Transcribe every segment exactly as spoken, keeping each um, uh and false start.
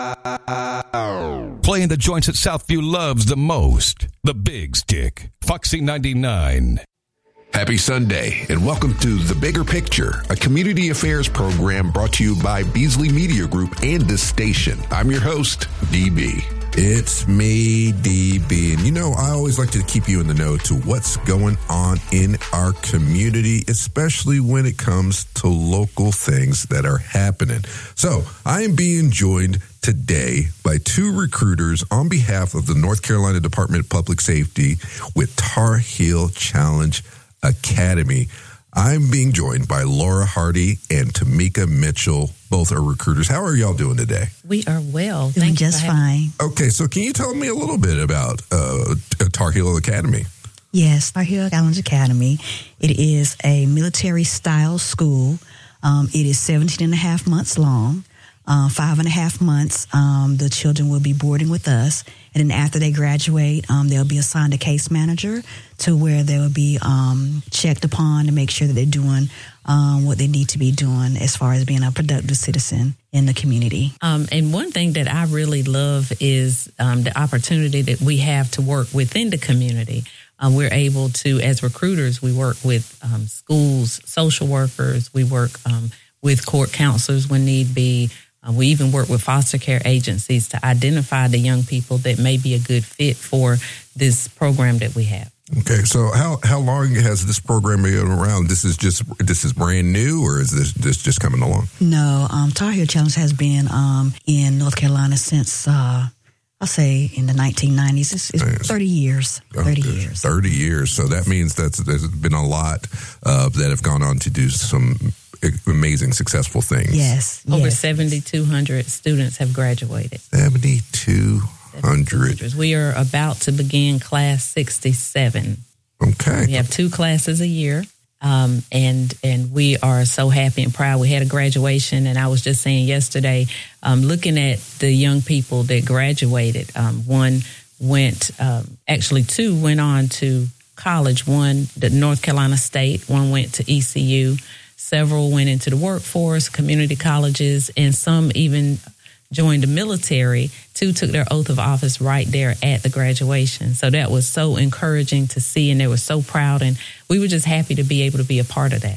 Playing the joints that Southview loves the most. The Big Stick. Foxy ninety-nine. Happy Sunday, and welcome to The Bigger Picture, a community affairs program brought to you by Beasley Media Group and this station. I'm your host, D B. It's me, D B. And you know, I always like to keep you in the know to what's going on in our community, especially when it comes to local things that are happening. So I am being joined today by two recruiters on behalf of the North Carolina Department of Public Safety with Tar Heel Challenge Academy. I'm being joined by Laura Hardy and Tamika Mitchell. Both are recruiters. How are y'all doing today? We are well. Doing Thank just fine. Okay, so can you tell me a little bit about uh, Tar Heel Academy? Yes, Tar Heel Challenge Academy. It is a military-style school. Um, it is seventeen and a half months long. Uh, five and a half months, um, the children will be boarding with us. And then after they graduate, um, they'll be assigned a case manager to where they will be um, checked upon to make sure that they're doing um, what they need to be doing as far as being a productive citizen in the community. Um, and one thing that I really love is um, the opportunity that we have to work within the community. Um, we're able to, as recruiters, we work with um, schools, social workers, we work um, with court counselors when need be. Uh, we even work with foster care agencies to identify the young people that may be a good fit for this program that we have. Okay, so how how long has this program been around? This is just this is brand new, or is this this just coming along? No, um, Tar Heel Challenge has been um, in North Carolina since uh, I'll say in the nineteen nineties. It's, it's thirty years. Thirty okay. years. Thirty years. So that means that there's been a lot uh, that have gone on to do some amazing, successful things. Yes. Over yes. seventy-two hundred students have graduated. seventy-two hundred. We are about to begin class sixty-seven. Okay. We have two classes a year, um, and and we are so happy and proud. We had a graduation, and I was just saying yesterday, um, looking at the young people that graduated, um, one went, um, actually two went on to college. One, the North Carolina State, one went to E C U. Several went into the workforce, community colleges, and some even joined the military. Two took their oath of office right there at the graduation. So that was so encouraging to see, and they were so proud, and we were just happy to be able to be a part of that.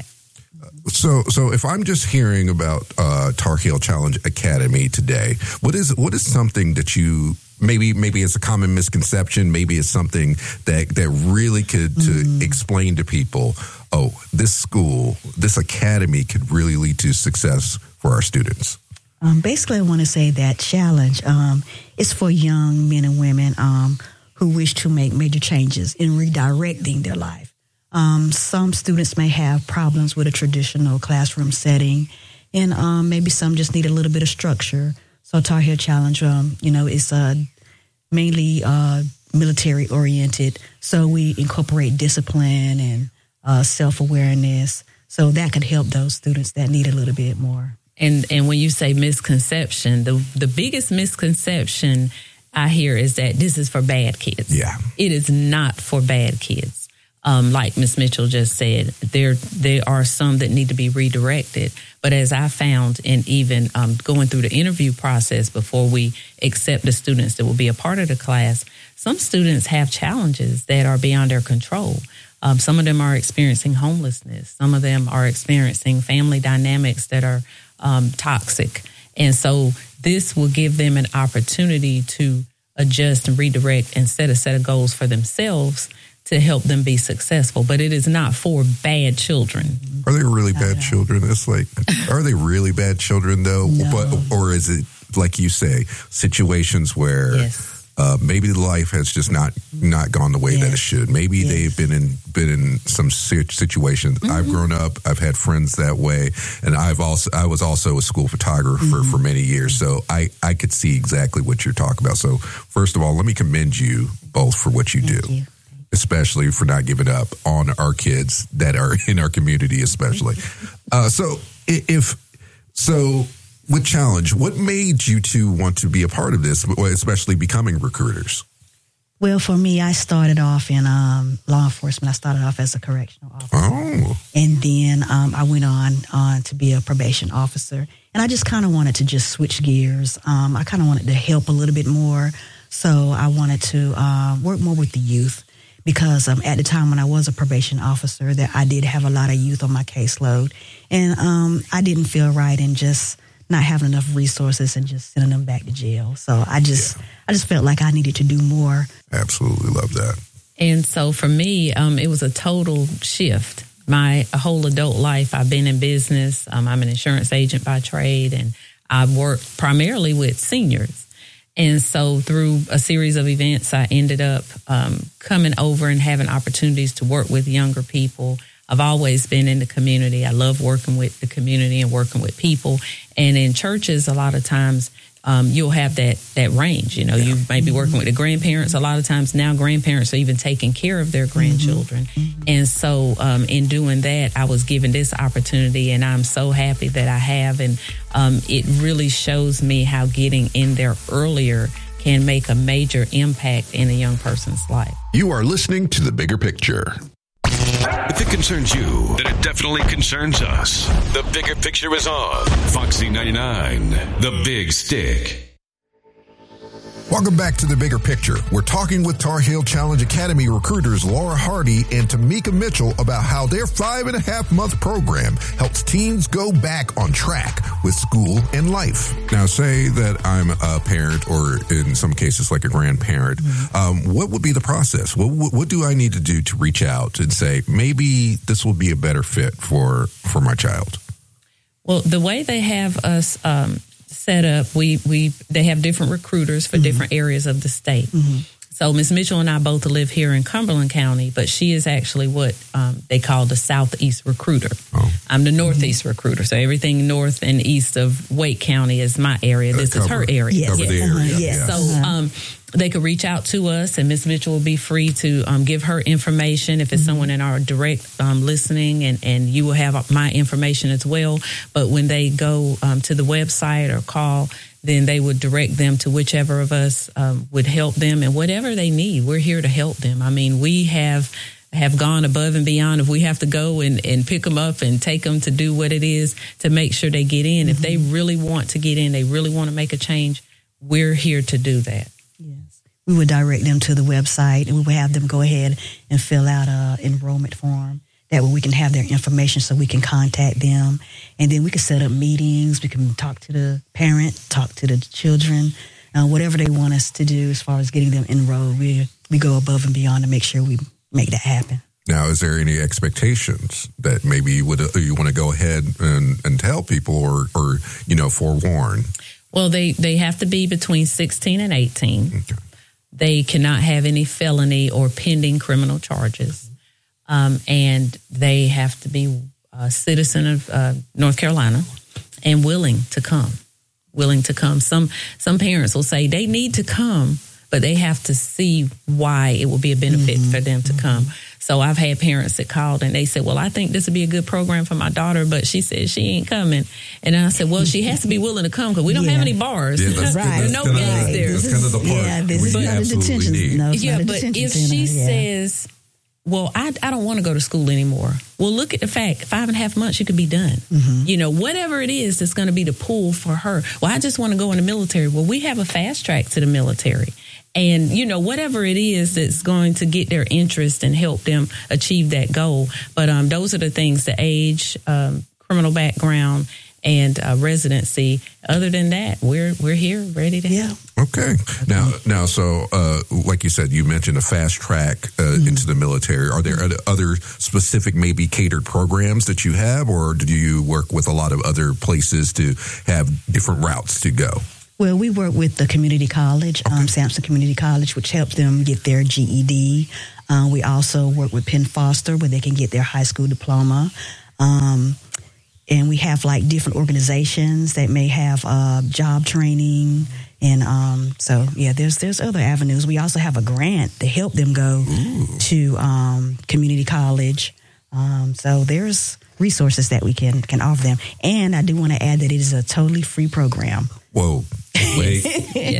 So, so if I'm just hearing about uh, Tar Heel Challenge Academy today, what is what is something that you maybe maybe it's a common misconception, maybe it's something that that really could mm. to explain to people, oh, this school, this academy could really lead to success for our students? Um, basically, I want to say that challenge um, is for young men and women um, who wish to make major changes in redirecting their life. Um, some students may have problems with a traditional classroom setting, and um, maybe some just need a little bit of structure. So Tar Heel Challenge, um, you know, is uh, mainly uh, military-oriented, so we incorporate discipline and uh, self-awareness, so that could help those students that need a little bit more. And and when you say misconception, the the biggest misconception I hear is that this is for bad kids. Yeah. It is not for bad kids. Um, like Miz Mitchell just said, there there are some that need to be redirected. But as I found in even um, going through the interview process before we accept the students that will be a part of the class, some students have challenges that are beyond their control. Um, some of them are experiencing homelessness. Some of them are experiencing family dynamics that are um, toxic. And so this will give them an opportunity to adjust and redirect and set a set of goals for themselves to help them be successful. But it is not for bad children. Are they really bad children? It's like, are they really bad children though? No. But, or is it, like you say, situations where Yes. uh, maybe life has just not not gone the way Yes. that it should? Maybe Yes. they've been in been in some situations. Mm-hmm. I've grown up. I've had friends that way, and I've also I was also a school photographer mm-hmm. for many years, so I I could see exactly what you're talking about. So first of all, let me commend you both for what you Thank do. you. Especially for not giving up on our kids that are in our community, especially. Uh, so if, so with Challenge, what made you two want to be a part of this, especially becoming recruiters? Well, for me, I started off in um, law enforcement. I started off as a correctional officer. Oh. And then um, I went on, on to be a probation officer. And I just kind of wanted to just switch gears. Um, I kind of wanted to help a little bit more. So I wanted to uh, work more with the youth because um, at the time when I was a probation officer, that I did have a lot of youth on my caseload. And um, I didn't feel right in just not having enough resources and just sending them back to jail. So I just, yeah. I just felt like I needed to do more. Absolutely love that. And so for me, um, it was a total shift. My whole adult life, I've been in business. Um, I'm an insurance agent by trade, and I work primarily with seniors. And so through a series of events, I ended up um, coming over and having opportunities to work with younger people. I've always been in the community. I love working with the community and working with people. And in churches, a lot of times, um, you'll have that that range. You know, yeah. you may be working with the grandparents. A lot of times now grandparents are even taking care of their grandchildren. Mm-hmm. And so um, in doing that, I was given this opportunity, and I'm so happy that I have. And um, it really shows me how getting in there earlier can make a major impact in a young person's life. You are listening to The Bigger Picture. If it concerns you, then it definitely concerns us. The Bigger Picture is on Foxy ninety-nine, The Big Stick. Welcome back to The Bigger Picture. We're talking with Tar Heel Challenge Academy recruiters Laura Hardy and Tamika Mitchell about how their five and a half month program helps teens go back on track with school and life. Now, say that I'm a parent, or in some cases like a grandparent. Mm-hmm. Um, what would be the process? What, what, what do I need to do to reach out and say, maybe this will be a better fit for, for my child? Well, the way they have us um, set up, we we they have different recruiters for mm-hmm. different areas of the state. Mm-hmm. So Miz Mitchell and I both live here in Cumberland County, but she is actually what um, they call the Southeast recruiter. Oh. I'm the Northeast mm-hmm. recruiter. So everything north and east of Wake County is my area. This uh, cover, is her area. Yes. Cover yes. the area. Uh-huh. Yes. Yeah. So uh-huh. um, they could reach out to us, and Miz Mitchell will be free to um, give her information if it's mm-hmm. someone in our direct um, listening, and, and you will have my information as well. But when they go um, to the website or call, then they would direct them to whichever of us um, would help them, and whatever they need, we're here to help them. I mean, we have have gone above and beyond. If we have to go and, and pick them up and take them to do what it is to make sure they get in, mm-hmm. if they really want to get in, they really want to make a change, we're here to do that. Yes. We would direct them to the website, and we would have them go ahead and fill out a enrollment form. That way we can have their information so we can contact them. And then we can set up meetings. We can talk to the parent, talk to the children, uh, whatever they want us to do as far as getting them enrolled. We, we go above and beyond to make sure we make that happen. Now, is there any expectations that maybe you would you want to go ahead and, and tell people, or, or, you know, forewarn? Well, they, they have to be between sixteen and eighteen. Okay. They cannot have any felony or pending criminal charges. Um, and they have to be a citizen of uh, North Carolina and willing to come, willing to come. Some some parents will say they need to come, but they have to see why it will be a benefit mm-hmm. for them to come. So I've had parents that called and they said, well, I think this would be a good program for my daughter, but she said she ain't coming. And I said, well, she has to be willing to come because we don't yeah. have any bars. Yeah, that's, right. That's no kind games of, there. That's kind of the part yeah, this is we not a detention. need. No, it's yeah, not a but detention if center. she yeah. says, well, I, I don't want to go to school anymore. Well, look at the fact, five and a half months, you could be done. Mm-hmm. You know, whatever it is that's going to be the pull for her. Well, I just want to go in the military. Well, we have a fast track to the military. And, you know, whatever it is that's going to get their interest and help them achieve that goal. But um, those are the things, the age, um, criminal background, and uh, residency. Other than that, we're we're here, ready to yeah. help. Okay. Now, now, so uh, like you said, you mentioned a fast track uh, mm-hmm. into the military. Are there other specific, maybe catered programs that you have, or do you work with a lot of other places to have different routes to go? Well, we work with the community college, okay. um, Sampson Community College, which helps them get their G E D. Uh, we also work with Penn Foster, where they can get their high school diploma. Um, and we have like different organizations that may have uh, job training. And um, so, yeah, there's there's other avenues. We also have a grant to help them go Ooh. to um, community college. Um, so there's resources that we can, can offer them. And I do want to add that it is a totally free program. Whoa. Wait. Yes.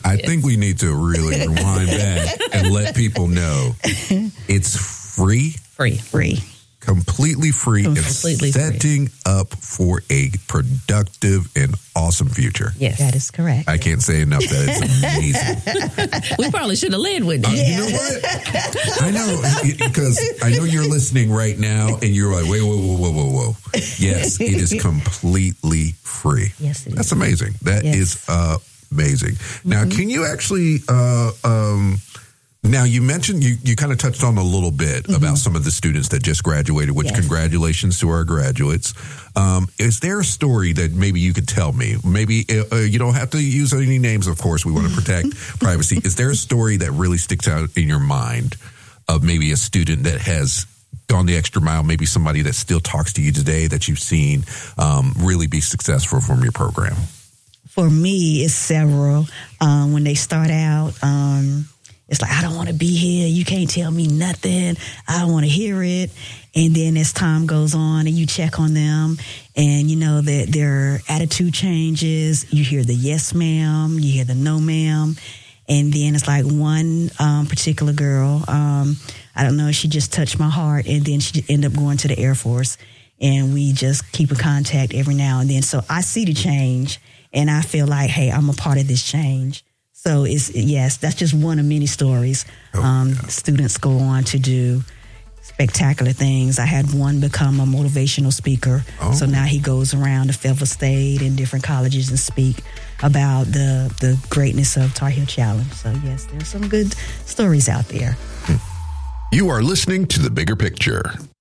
I Yes. think we need to really rewind back and let people know it's free, Free. Free. completely free, Completely and setting up for a productive and awesome future. Yes. That is correct. I can't say enough that it's amazing. We probably should have led with Uh, it. You know what? I know, because I know you're listening right now and you're like, wait, whoa, whoa, whoa, whoa, whoa. Yes, it is completely free. Yes, it is. That's amazing. That Yes. is uh, amazing. Now, can you actually, uh, um, now you mentioned, you, you kind of touched on a little bit about some of the students that just graduated, which Yes. congratulations to our graduates. Um, is there a story that maybe you could tell me? Maybe uh, you don't have to use any names, of course. We want to protect privacy. Is there a story that really sticks out in your mind of maybe a student that has gone the extra mile, maybe somebody that still talks to you today that you've seen um, really be successful from your program? For me, it's several. Um, when they start out, um, it's like, I don't want to be here. You can't tell me nothing. I don't want to hear it. And then as time goes on and you check on them and you know that their attitude changes, you hear the yes, ma'am, you hear the no, ma'am. And then it's like one um, particular girl, um, I don't know, she just touched my heart, and then she ended up going to the Air Force, and we just keep in contact every now and then. So I see the change, and I feel like, hey, I'm a part of this change. So it's, yes, that's just one of many stories. Oh, um, yeah. Students go on to do spectacular things. I had one become a motivational speaker. Oh. So now he goes around to Fayetteville State and different colleges and speak about the, the greatness of Tar Heel Challenge. So yes, there's some good stories out there. You are listening to The Bigger Picture.